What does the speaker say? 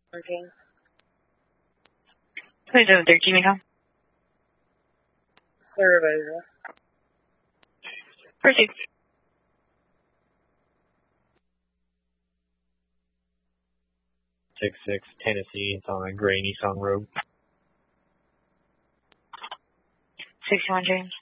Okay. 2713, Macau. Clear over. Proceed. 66 Tennessee. It's on a gray Nissan Rogue. 61 James.